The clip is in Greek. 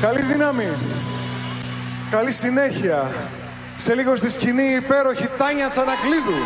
Καλή δύναμη. Καλή συνέχεια. Σε λίγο στη σκηνή η υπέροχη Τάνια Τσανακλίδου.